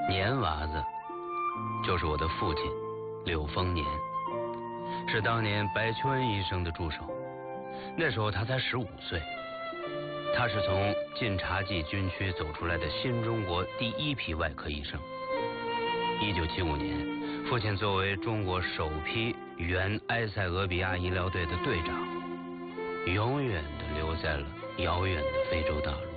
年娃子就是我的父亲柳丰年，是当年白求恩医生的助手。那时候他才15岁，他是从晋察冀军区走出来的新中国第一批外科医生。1975年，父亲作为中国首批原埃塞俄比亚医疗队的队长，永远地留在了遥远的非洲大陆。